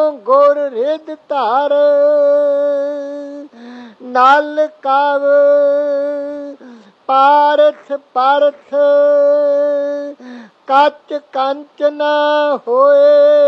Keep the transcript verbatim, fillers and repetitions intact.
ਗੁਰ ਰਿਦ ਧਾਰ ਨਲ ਕਵ ਪਾਰਥ ਪਰਥ ਕੱਚ ਕੰਚ ਨਾ ਹੋਏ।